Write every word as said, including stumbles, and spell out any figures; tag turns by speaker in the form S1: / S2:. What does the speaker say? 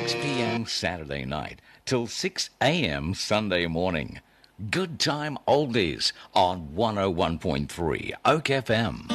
S1: six p.m. Saturday night till six a.m. Sunday morning. Good Time Oldies on one oh one point three Oak F M.